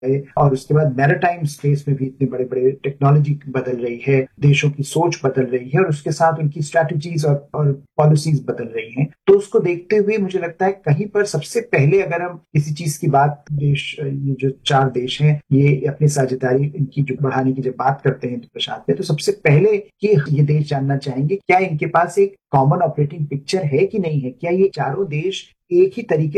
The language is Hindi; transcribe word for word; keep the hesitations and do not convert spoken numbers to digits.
है और उसके बाद मैरीटाइम स्पेस में भी इतने बड़े-बड़े टेक्नोलॉजी बदल रही है, देशों की सोच बदल रही है और उसके साथ उनकी स्ट्रैटेजीज़ और और पॉलिसीज़ बदल रही हैं। तो उसको देखते हुए मुझे लगता है कहीं पर सबसे पहले अगर हम किसी चीज़ की बात देश ये जो चार देश हैं, ये अपनी साझेदारी इनकी जो बढ़ाने की जब बात करते हैं प्रशांत में, तो सबसे पहले ये ये देश जानना चाहेंगे क्या इनके पास एक कॉमन ऑपरेटिंग पिक्चर है कि नहीं है? क्या ये चारों देश एक ही तरीके